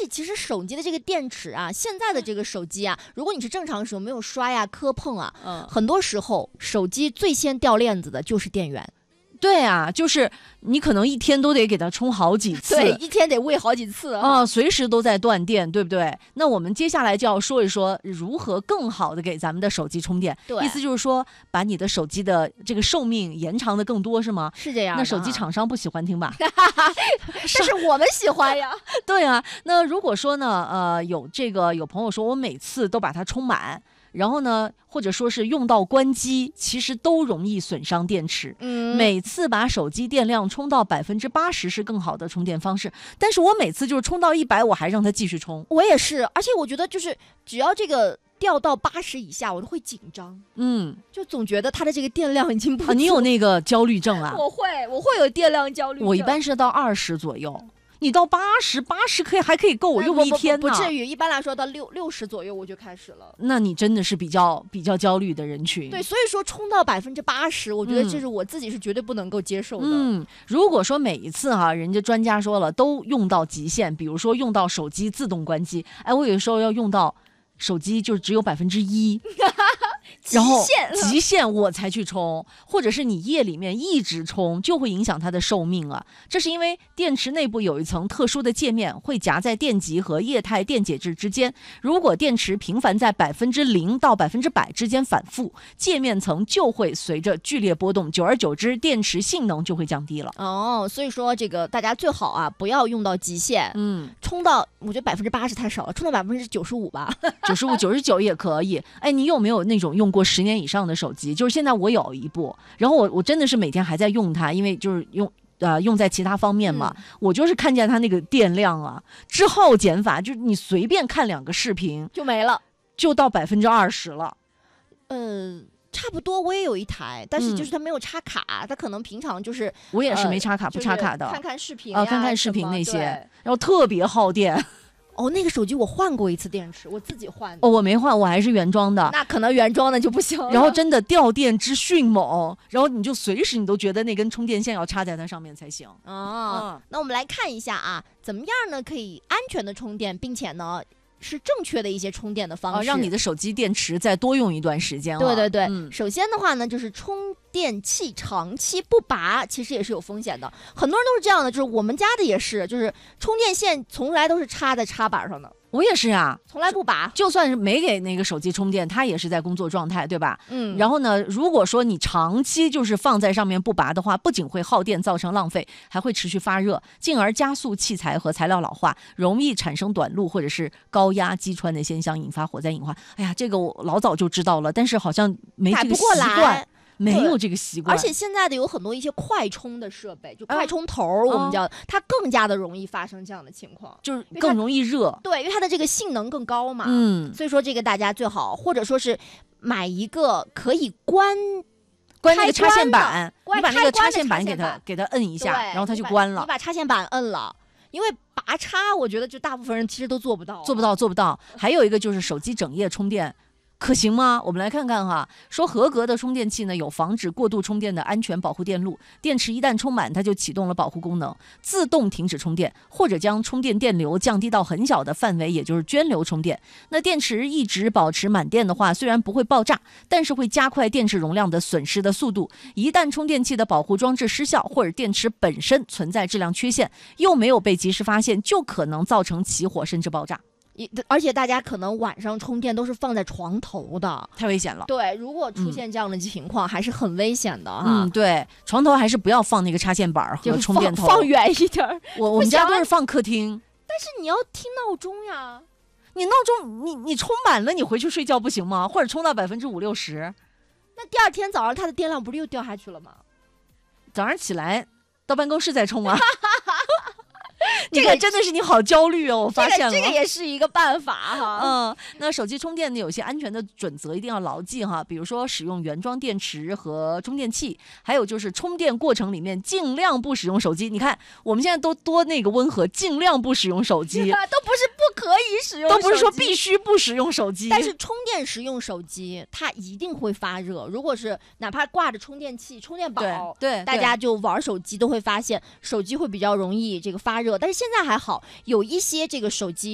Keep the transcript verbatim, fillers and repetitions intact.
以其实手机的这个电池啊，现在的这个手机啊，如果你是正常使用，没有刷呀、磕碰啊，嗯，很多时候手机最先掉链子的就是电源。 对啊，就是你可能一天都得给它充好几次， 对，一天得喂好几次啊、呃，随时都在断电，对不对？那我们接下来就要说一说如何更好的给咱们的手机充电。 对， 意思就是说把你的手机的这个寿命延长的更多，是吗？ 是这样。 那手机厂商不喜欢听吧？ 但是我们喜欢呀。 对啊，那如果说呢，呃，有这个有朋友说我每次都把它充满。然后呢，或者说是用到关机，其实都容易损伤电池。嗯，每次把手机电量充到百分之八十是更好的充电方式。但是我每次就是充到一百，我还让它继续充。 我也是，而且我觉得就是只要这个掉到八十以下，我都会紧张。嗯，就总觉得它的这个电量已经不足、 啊。你有那个焦虑症啊？ 我会，我会有电量焦虑症。 我一般是到二十左右。你到八十，八十可以还可以够我用一天呢，不至于。一般来说到六六十左右我就开始了。 那你真的是比较比较焦虑的人群。 对，所以说冲到百分之八十，我觉得这是我自己是绝对不能够接受的。 嗯，如果说每一次哈、啊，人家专家说了都用到极限，比如说用到手机自动关机，哎，我有时候要用到手机就只有百分之一。然后极限我才去充，或者是你夜里面一直充，就会影响它的寿命啊。这是因为电池内部有一层特殊的界面，会夹在电极和液态电解质之间。如果电池频繁在百分之零到百分之百之间反复，界面层就会随着剧烈波动，久而久之，电池性能就会降低了。 哦，所以说这个大家最好啊，不要用到极限，嗯，充到我觉得百分之八十太少了，充到百分之九十五吧， 九十五、九十九也可以。哎，你有没有那种用过十年以上的手机？就是现在我有一部，然后我我真的是每天还在用它，因为就是用呃用在其他方面嘛、嗯。我就是看见它那个电量啊，之后减法，就是你随便看两个视频就没了， 就到百分之二十了。 呃，差不多，我也有一台，但是就是它没有插卡，嗯、它可能平常就是我也是没插卡、呃、不插卡的， 就是、看看视频啊、呃，看看视频那些，然后特别耗电。 哦，那个手机我换过一次电池，我自己换的。 哦，我没换，我还是原装的。 那可能原装的就不行了。 然后真的掉电之迅猛，然后你就随时你都觉得那根充电线要插在它上面才行。 哦，嗯、那我们来看一下啊，怎么样呢可以安全的充电，并且呢是正确的一些充电的方式， 哦、让你的手机电池再多用一段时间了。 对对对、嗯，首先的话呢，就是充电器长期不拔，其实也是有风险的。很多人都是这样的，就是我们家的也是，就是充电线从来都是插在插板上的。 我也是啊， 从来不拔， 就算是没给那个手机充电，它也是在工作状态，对吧？ 嗯。 然后呢，如果说你长期就是放在上面不拔的话，不仅会耗电造成浪费，还会持续发热，进而加速器材和材料老化，容易产生短路或者是高压击穿的现象，引发火灾隐患。哎呀，这个我老早就知道了，但是好像没这个习惯。没有这个习惯， 而且现在的有很多一些快充的设备，就快充头、嗯、我们叫、嗯、它更加的容易发生这样的情况， 就是更容易热。 对，因为它的这个性能更高嘛。嗯，所以说这个大家最好，或者说是买一个可以关关那个插线板， 你把那个插线板给它给它摁一下，然后它就关了。 你把插线板摁了。因为拔插，我觉得就大部分人其实都做不到， 做不到，做不到。还有一个就是手机整夜充电。可行吗？我们来看看哈。说合格的充电器呢，有防止过度充电的安全保护电路，电池一旦充满，它就启动了保护功能，自动停止充电，或者将充电电流降低到很小的范围，也就是涓流充电。那电池一直保持满电的话，虽然不会爆炸，但是会加快电池容量的损失的速度。一旦充电器的保护装置失效，或者电池本身存在质量缺陷，又没有被及时发现，就可能造成起火甚至爆炸。 而且大家可能晚上充电都是放在床头的， 太危险了。 对，如果出现这样的情况，嗯、还是很危险的哈。 嗯，对，床头还是不要放那个插线板和充电头， 放, 放远一点。 我我们家都是放客厅。 但是你要听闹钟呀， 你闹钟你你充满了，你回去睡觉不行吗？或者充到百分之五六十， 那第二天早上它的电量不是又掉下去了吗？ 早上起来到办公室再充啊。这个真的是你好焦虑哦，我发现了， 这个、这个也是一个办法哈。 嗯，那手机充电呢，有些安全的准则一定要牢记哈，比如说使用原装电池和充电器，还有就是充电过程里面尽量不使用手机。你看我们现在都多那个温和，尽量不使用手机， 都不是不可以使用手机， 都不是说必须不使用手机。 但是充电时用手机，它一定会发热。如果是哪怕挂着充电器、充电宝， 对，对大家就玩手机都会发现手机会比较容易这个发热。但是现在还好，有一些这个手机